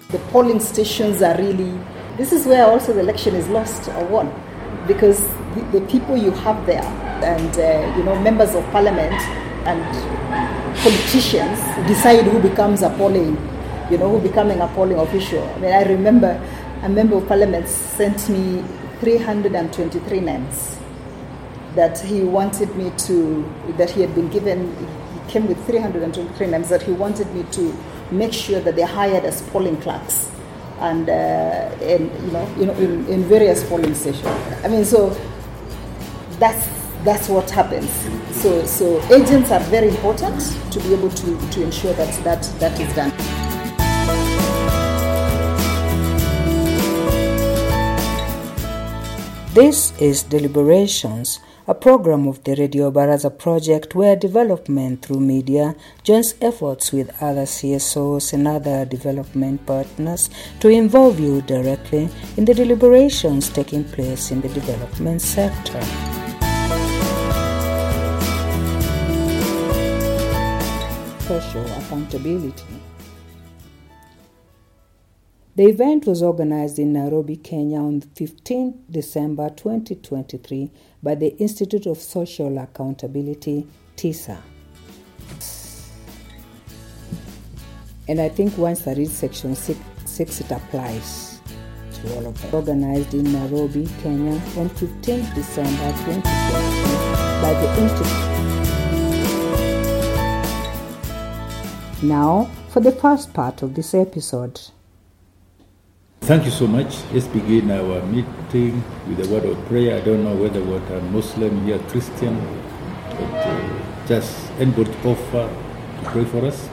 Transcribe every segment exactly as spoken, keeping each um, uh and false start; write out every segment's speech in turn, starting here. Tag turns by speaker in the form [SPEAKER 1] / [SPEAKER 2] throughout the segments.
[SPEAKER 1] The polling stations are really, this is where also the election is lost or won, because the, the people you have there and, uh, you know, members of parliament and politicians decide who becomes a polling, you know, who becoming a polling official. I mean, I remember a member of parliament sent me three hundred twenty-three names that he wanted me to, that he had been given, he came with three hundred twenty-three names that he wanted me to make sure that they're hired as polling clerks and, uh, in, you know, you know in, in various polling stations. I mean, so that's that's what happens. So so agents are very important to be able to, to ensure that, that that is done.
[SPEAKER 2] This is Deliberations, a program of the Radio Baraza project where development through media joins efforts with other C S Os and other development partners to involve you directly in the deliberations taking place in the development sector. Social accountability. The event was organized in Nairobi, Kenya on fifteenth December twenty twenty-three by the Institute of Social Accountability, TISA. And I think once I read section six, six it applies to all of them. Organized in Nairobi, Kenya on fifteenth December twenty twenty-three by the Institute. Now, for the first part of this episode.
[SPEAKER 3] Thank you so much. Let's begin our meeting with a word of prayer. I don't know whether we're a Muslim here, Christian, but uh, just anybody offer to pray for us?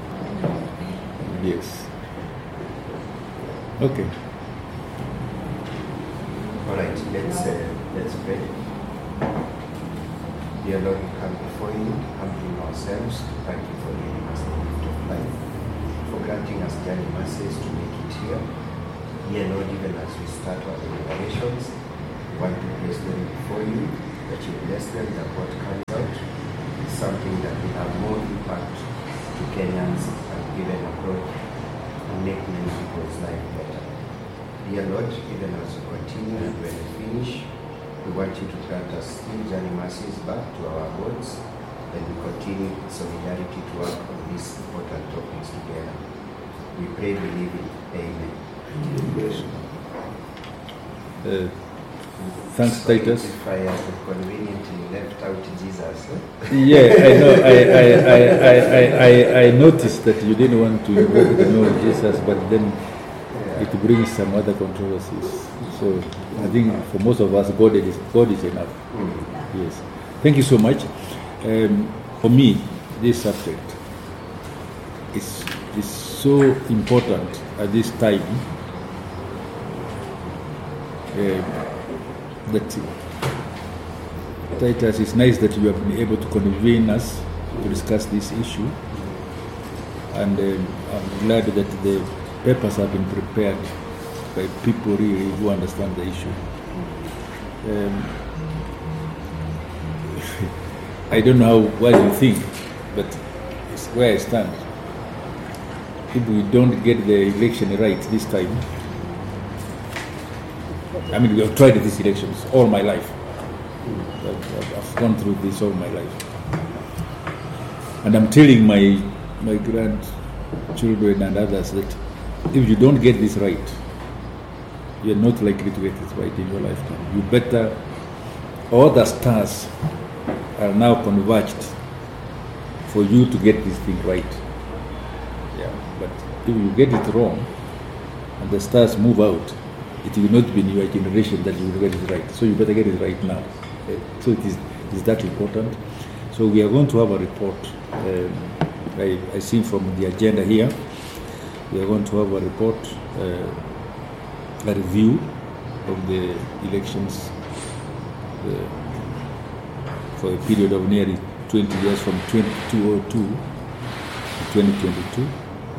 [SPEAKER 3] Yes. Okay.
[SPEAKER 4] All right, let's, uh, let's pray. Dear Lord, we come before you, humbling ourselves. Thank you for giving us the gift of life, for granting us journey mercies to make it here. Dear Lord, even as we start our deliberations, we want to place them before you, that you bless them, that what comes out is something that will have more impact to Kenyans and given abroad and make many people's life better. Dear Lord, even as we continue and when we finish, we want you to grant us still journey mercies back to our boards, and we continue in solidarity to work on these important topics together. We pray, believing. Amen.
[SPEAKER 3] Uh, thanks, Titus.
[SPEAKER 4] If I have conveniently left out Jesus. Eh?
[SPEAKER 3] Yeah, I know. I, I, I, I, I, I noticed that you didn't want to invoke the name of Jesus, but then yeah. It brings some other controversies. So I think for most of us, God is God is enough. Mm. Yes. Thank you so much. Um, for me, this subject is is so important at this time. Uh, that Titus, it's nice that you have been able to convene us to discuss this issue, and um, I'm glad that the papers have been prepared by people really who understand the issue. Um, I don't know how, what you think, but it's where I stand. If we don't get the election right this time, I mean, we have tried these elections all my life. I've, I've gone through this all my life. And I'm telling my my grandchildren and others that if you don't get this right, you're not likely to get it right in your lifetime. You better, all the stars are now converged for you to get this thing right. Yeah, but if you get it wrong and the stars move out, it will not be in your generation that you will get it right. So you better get it right now. So it is, it is that important. So we are going to have a report. Um, I, I see from the agenda here, we are going to have a report, uh, a review of the elections uh, for a period of nearly twenty years, from twenty oh two to twenty twenty-two.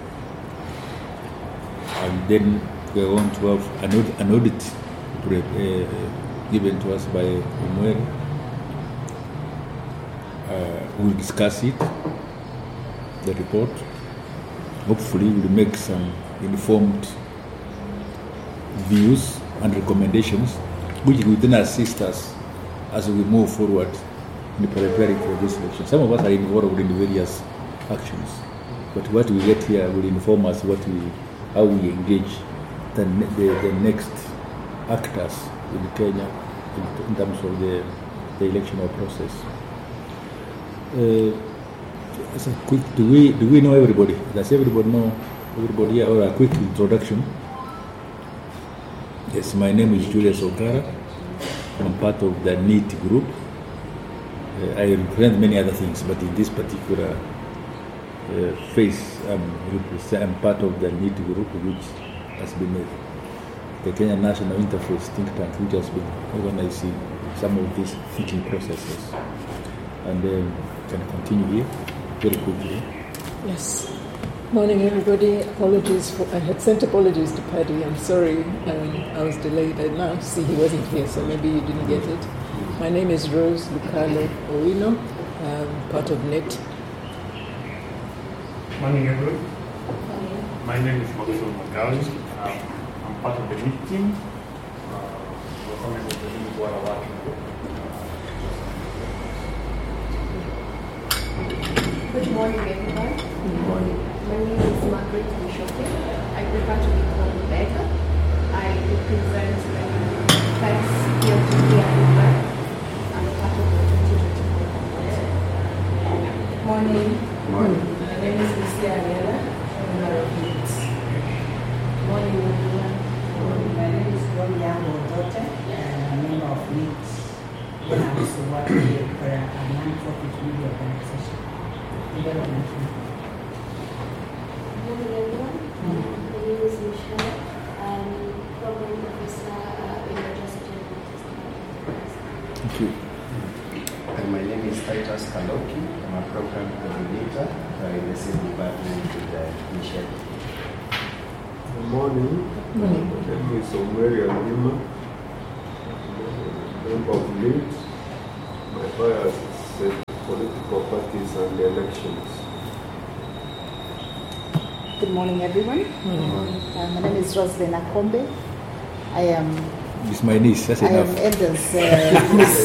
[SPEAKER 3] And then we are going to have an audit, an audit uh, given to us by Umweri. Uh, we'll discuss it, the report. Hopefully we'll make some informed views and recommendations, which will then assist us as we move forward in preparing for this election. Some of us are involved in various actions, but what we get here will inform us what we, how we engage the, the, the next actors in Kenya in, in terms of the, the electoral process. Uh, so quick, do we do we know everybody? Does everybody know everybody here? Or a quick introduction? Yes, my name is Julius Ogara. I'm part of the NEAT group. Uh, I represent many other things, but in this particular uh, phase, I'm, I'm part of the NEAT group, which has been uh, the Kenya National Interface think tank, which has been organizing some of these thinking processes. And um, can continue here very quickly.
[SPEAKER 5] Yes. Morning, everybody. Apologies for I had sent apologies to Paddy. I'm sorry um, I was delayed. I now see he wasn't here, so maybe you didn't get it. My name is Rose Lucalo Owino. I'm part of NET.
[SPEAKER 6] Morning, everyone. My name is Maxwell Magawi. Um, I'm part of the NET team. Uh, we're some of the people who are working.
[SPEAKER 7] Good morning, everyone.
[SPEAKER 4] Good morning.
[SPEAKER 7] My name is Margaret Mishoke. I prefer to be called Becca. I represent the Tax P L T Africa. I'm part of the twenty twenty-four conference. Morning.
[SPEAKER 4] Morning.
[SPEAKER 7] My name is Lucia Ariela. I'm a member of NEAT. Morning, everyone.
[SPEAKER 8] Morning. My name is Roniamo Odote. I'm a member of NEAT. Then I also work for a non-profit media organization. Development.
[SPEAKER 9] Morning, everyone. Mm-hmm. My name is Michelle. I'm program officer uh, in the Justice and
[SPEAKER 3] Thank you.
[SPEAKER 4] And my name is Titus Kaloki. I'm a program coordinator uh, in the same department with uh, Michelle.
[SPEAKER 10] Good morning.
[SPEAKER 5] Good morning.
[SPEAKER 10] My name is Omeri Alima, member of NEAT. My bias is uh, political parties and elections.
[SPEAKER 1] Good morning, everyone. Mm-hmm. Uh, my name is Roslyn Akombe. I am.
[SPEAKER 3] It's my niece. That's
[SPEAKER 1] I
[SPEAKER 3] enough.
[SPEAKER 1] am Elders' uh, niece.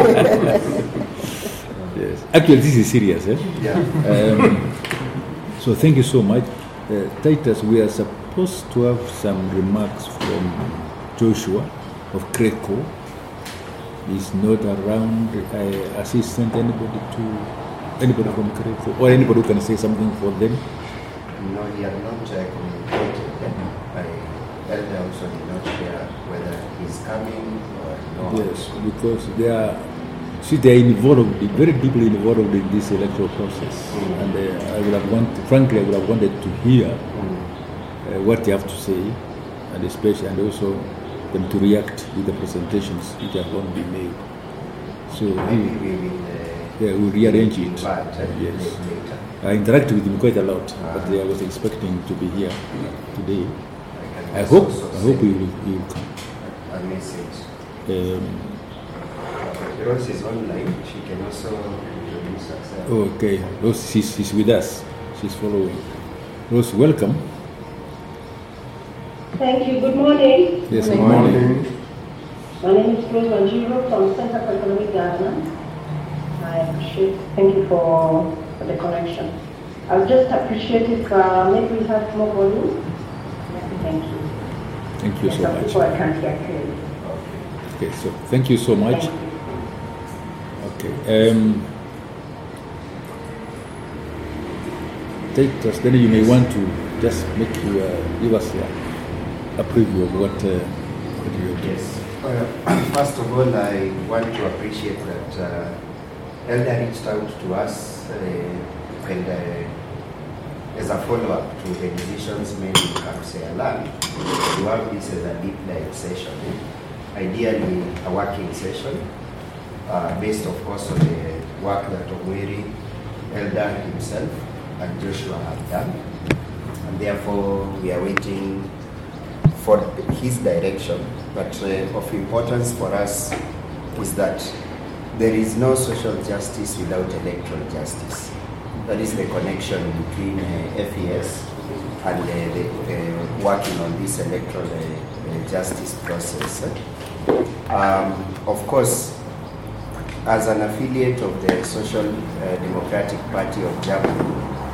[SPEAKER 3] Yes. Actually, this is serious. Eh?
[SPEAKER 4] Yeah.
[SPEAKER 3] Um, so thank you so much, uh, Titus. We are supposed to have some remarks from Joshua of Creco. He's not around. I assistant anybody to anybody from Creco or anybody who can say something for them.
[SPEAKER 4] No, he had not uh, communicated. I Elder also did not share whether he's coming or not.
[SPEAKER 3] Yes, because they are, see, they are involved, very deeply involved in this electoral process.
[SPEAKER 4] Mm.
[SPEAKER 3] And uh, I would have wanted, frankly, I would have wanted to hear
[SPEAKER 4] Mm.
[SPEAKER 3] uh, what they have to say, and especially, and also them to react with the presentations which are going to be made. So
[SPEAKER 4] Maybe
[SPEAKER 3] we,
[SPEAKER 4] we will uh,
[SPEAKER 3] yeah, we'll rearrange it.
[SPEAKER 4] invite, uh,
[SPEAKER 3] Yes.
[SPEAKER 4] later.
[SPEAKER 3] I interacted with him quite a lot,
[SPEAKER 4] Ah.
[SPEAKER 3] but I was expecting to be here today.
[SPEAKER 4] I,
[SPEAKER 3] I
[SPEAKER 4] can
[SPEAKER 3] hope,
[SPEAKER 4] also
[SPEAKER 3] I hope
[SPEAKER 4] send
[SPEAKER 3] he will, he will come.
[SPEAKER 4] a message.
[SPEAKER 3] Um,
[SPEAKER 4] Rose is online. She can also introduce herself.
[SPEAKER 3] Okay, Rose, she's, she's with us. She's following. Rose, welcome.
[SPEAKER 11] Thank you. Good morning.
[SPEAKER 3] Yes,
[SPEAKER 5] Good
[SPEAKER 3] good morning.
[SPEAKER 11] My name is Rose Wanjiru from Center for Economic Governance. I appreciate, thank you for, for the connection. I would just appreciate if uh, maybe we have more volume. Thank you.
[SPEAKER 3] Thank you
[SPEAKER 11] Yes,
[SPEAKER 3] so
[SPEAKER 11] some
[SPEAKER 3] much.
[SPEAKER 11] people I can't hear clearly.
[SPEAKER 3] Okay, so thank you so much.
[SPEAKER 11] Thank you.
[SPEAKER 3] Okay. Um, take us, then you may want to just make you uh, give us uh, a preview of what, uh, what you are doing.
[SPEAKER 4] Yes. Uh, first of all, I want to appreciate that uh, Elder reached out to us uh, and uh, as a follow-up to the decisions made in Kapsealan, to have this as a deep dive session. Ideally, a working session uh, based, of course, on the work that Omweri, Elder himself, and Joshua have done. And therefore, we are waiting for his direction. But uh, of importance for us is that there is no social justice without electoral justice. That is the connection between uh, F E S and uh, the, uh, working on this electoral uh, justice process. Um, of course, as an affiliate of the Social uh, Democratic Party of Germany,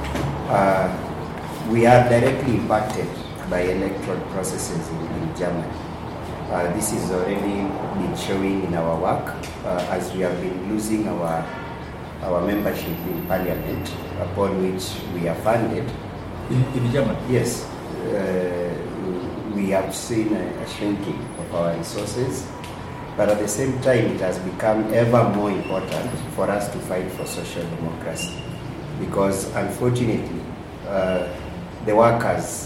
[SPEAKER 4] uh, we are directly impacted by electoral processes in, in Germany. Uh, this is already been showing in our work uh, as we have been losing our our membership in Parliament, upon which we are funded.
[SPEAKER 3] In, in Germany?
[SPEAKER 4] Yes. Uh, we have seen a, a shrinking of our resources, but at the same time it has become ever more important for us to fight for social democracy, because unfortunately uh, the workers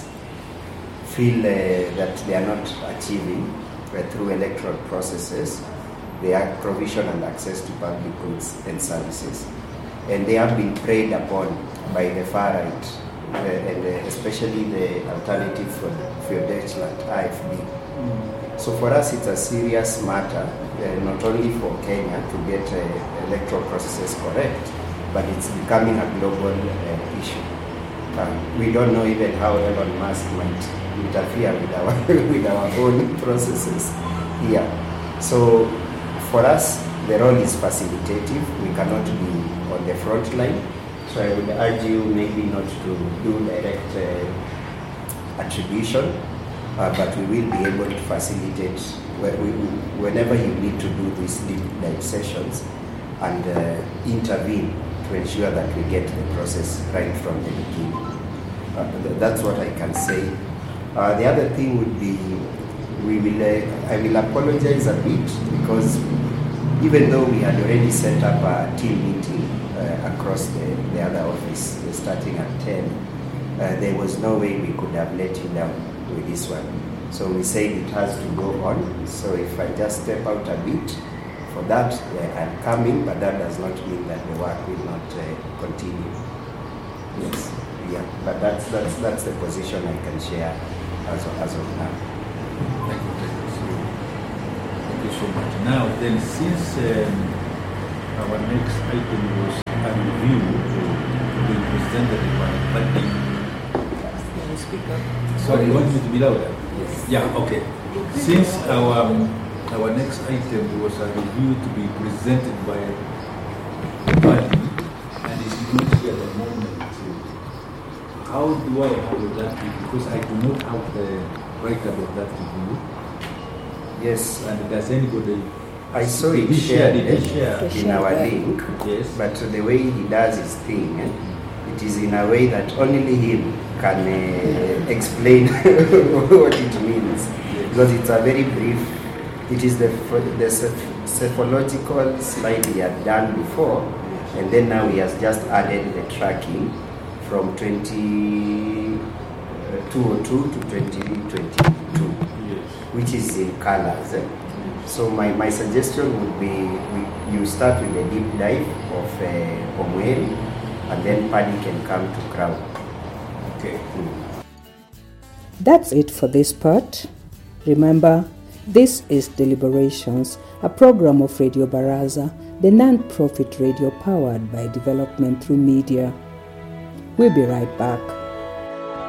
[SPEAKER 4] feel uh, that they are not achieving uh, through electoral processes their provision and access to public goods and services. And they have been preyed upon by the far right, uh, and uh, especially the Alternative for, for Deutschland, A F D. Mm. So for us it's a serious matter, uh, not only for Kenya to get uh, electoral processes correct, but it's becoming a global uh, issue. Uh, we don't know even how Elon Musk might interfere with our, with our own processes here. So for us, the role is facilitative. We cannot be on the front line. So I would urge you maybe not to do direct uh, attribution, uh, but we will be able to facilitate whenever you need to do these deep dive sessions and uh, intervene to ensure that we get the process right from the beginning. Uh, that's what I can say. Uh, the other thing would be, we will, uh, I will apologize a bit, because even though we had already set up a team meeting uh, across the, the other office uh, starting at ten, uh, there was no way we could have let you down with this one. So we said it has to go on. So if I just step out a bit for that, uh, I'm coming, but that does not mean that the work will not uh, continue. Yes, yeah, but that's, that's, that's the position I can share as of, as of now.
[SPEAKER 3] Thank you, thank you so much. Now, then, since um, our next item was a review being presented by Buddy. Sorry, you want me to be louder? Yes. Yeah, okay. Since our um, our next item was a review to be presented by Buddy, and is not here at the moment, how do I handle that? Because I do not have the right about that review.
[SPEAKER 4] Yes.
[SPEAKER 3] And does anybody...
[SPEAKER 4] I saw it shared in our link, yes. But the way he does his thing, eh, it is in a way that only him can uh, explain what it means. Yes. Because it's a very brief, it is the, the cephalogical slide he had done before, and then now he has just added the tracking from twenty oh two to twenty twenty-two, yes. Which is in colors. Eh? So my, my suggestion would be we, you start with a deep dive of uh, Omweri, and then Paddy can come to Crown. Okay. Mm.
[SPEAKER 2] That's it for this part. Remember, this is Deliberations, a program of Radio Baraza, the non-profit radio powered by development through media. We'll be right back.